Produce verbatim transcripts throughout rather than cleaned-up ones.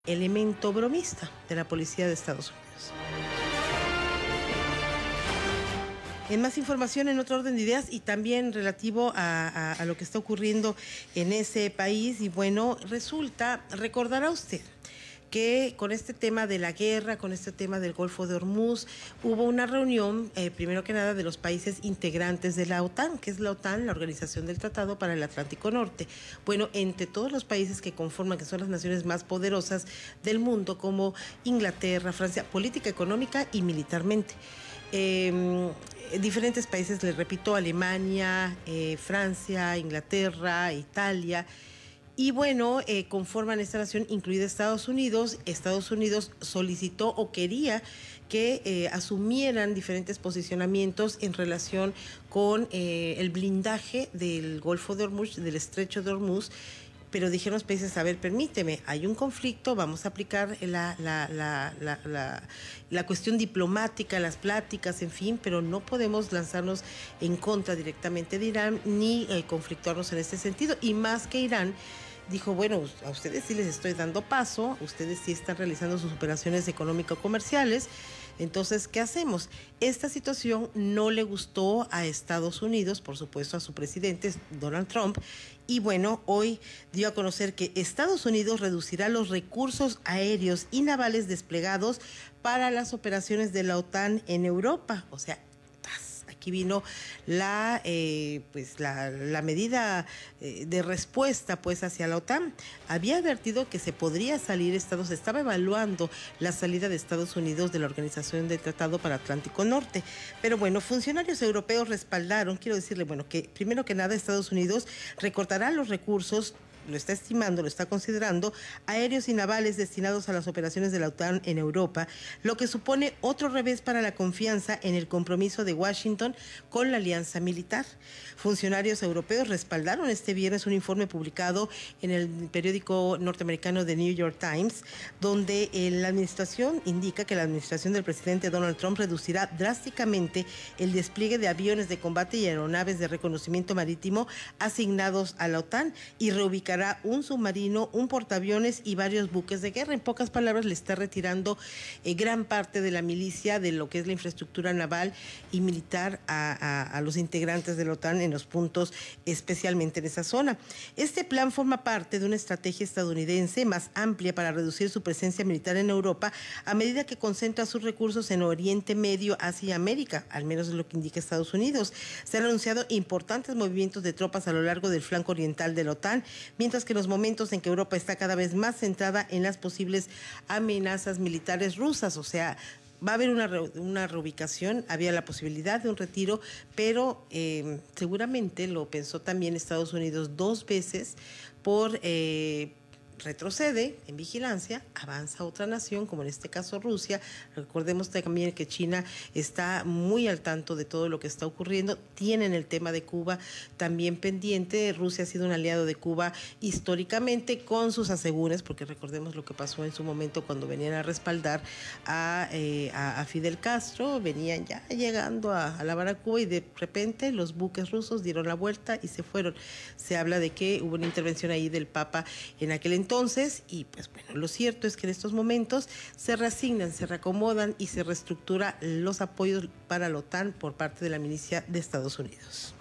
elemento bromista de la policía de Estados Unidos. En más información, en otro orden de ideas y también relativo a, a, a lo que está ocurriendo en ese país, y bueno, resulta, recordará usted que con este tema de la guerra, con este tema del Golfo de Hormuz, hubo una reunión, eh, primero que nada, de los países integrantes de la OTAN, que es la OTAN, la Organización del Tratado para el Atlántico Norte. Bueno, entre todos los países que conforman, que son las naciones más poderosas del mundo, como Inglaterra, Francia, política económica y militarmente. Eh, diferentes países, les repito, Alemania, eh, Francia, Inglaterra, Italia. Y bueno, eh, conforman esta nación, incluida Estados Unidos. Estados Unidos solicitó o quería que eh, asumieran diferentes posicionamientos en relación con eh, el blindaje del Golfo de Hormuz, del Estrecho de Hormuz. Pero dijeron los países, a ver, permíteme, hay un conflicto, vamos a aplicar la, la, la, la, la, la cuestión diplomática, las pláticas, en fin, pero no podemos lanzarnos en contra directamente de Irán ni eh, conflictuarnos en ese sentido. Y más que Irán dijo, bueno, a ustedes sí les estoy dando paso, ustedes sí están realizando sus operaciones económico-comerciales, entonces, ¿qué hacemos? Esta situación no le gustó a Estados Unidos, por supuesto a su presidente, Donald Trump, y bueno, hoy dio a conocer que Estados Unidos reducirá los recursos aéreos y navales desplegados para las operaciones de la OTAN en Europa, o sea, aquí vino la, eh, pues la, la medida eh, de respuesta pues hacia la OTAN. Había advertido que se podría salir Estados, estaba evaluando la salida de Estados Unidos de la Organización del Tratado para Atlántico Norte. Pero bueno, funcionarios europeos respaldaron, quiero decirle, bueno, que primero que nada Estados Unidos recortará los recursos, lo está estimando, lo está considerando, aéreos y navales destinados a las operaciones de la OTAN en Europa, lo que supone otro revés para la confianza en el compromiso de Washington con la alianza militar. Funcionarios europeos respaldaron este viernes un informe publicado en el periódico norteamericano The New York Times, donde eh, la administración indica que la administración del presidente Donald Trump reducirá drásticamente el despliegue de aviones de combate y aeronaves de reconocimiento marítimo asignados a la OTAN y reubicará un submarino, un portaaviones y varios buques de guerra. En pocas palabras, le está retirando eh, gran parte de la milicia de lo que es la infraestructura naval y militar a, a, a los integrantes de la OTAN en los puntos, especialmente en esa zona. Este plan forma parte de una estrategia estadounidense más amplia para reducir su presencia militar en Europa a medida que concentra sus recursos en Oriente Medio, Asia y América, al menos es lo que indica Estados Unidos. Se han anunciado importantes movimientos de tropas a lo largo del flanco oriental de la OTAN, mientras que en los momentos en que Europa está cada vez más centrada en las posibles amenazas militares rusas, o sea, va a haber una, re, una reubicación, había la posibilidad de un retiro, pero eh, seguramente lo pensó también Estados Unidos dos veces por... Eh, retrocede en vigilancia, avanza otra nación, como en este caso Rusia. Recordemos también que China está muy al tanto de todo lo que está ocurriendo, tienen el tema de Cuba también pendiente. Rusia ha sido un aliado de Cuba históricamente con sus asegúnes, porque recordemos lo que pasó en su momento cuando venían a respaldar a, eh, a, a Fidel Castro, venían ya llegando a, a La Habana, Cuba, y de repente los buques rusos dieron la vuelta y se fueron. Se habla de que hubo una intervención ahí del Papa en aquel entonces. Entonces, y pues bueno, lo cierto es que en estos momentos se reasignan, se reacomodan y se reestructura los apoyos para la OTAN por parte de la milicia de Estados Unidos.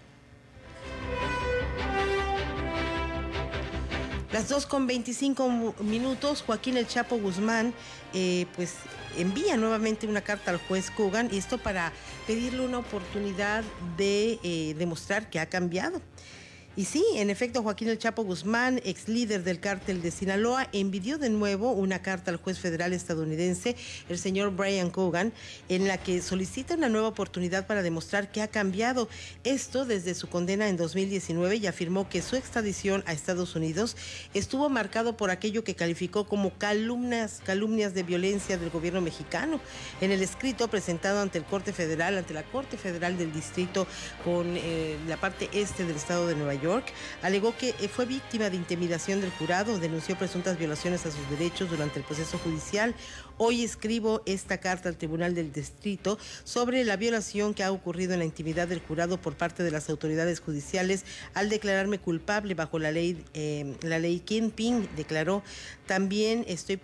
Las dos con veinticinco minutos, Joaquín El Chapo Guzmán eh, pues envía nuevamente una carta al juez Kogan, y esto para pedirle una oportunidad de eh, demostrar que ha cambiado. Y sí, en efecto, Joaquín El Chapo Guzmán, ex líder del cártel de Sinaloa, envió de nuevo una carta al juez federal estadounidense, el señor Brian Kogan, en la que solicita una nueva oportunidad para demostrar que ha cambiado. Esto desde su condena en dos mil diecinueve, y afirmó que su extradición a Estados Unidos estuvo marcado por aquello que calificó como calumnias, calumnias de violencia del gobierno mexicano. En el escrito presentado ante el Corte Federal, ante la Corte Federal del Distrito con eh, la parte este del estado de Nueva York, York, alegó que fue víctima de intimidación del jurado, denunció presuntas violaciones a sus derechos durante el proceso judicial. Hoy escribo esta carta al Tribunal del Distrito sobre la violación que ha ocurrido en la intimidad del jurado por parte de las autoridades judiciales al declararme culpable bajo la ley, eh, la ley Kingpin, declaró. También estoy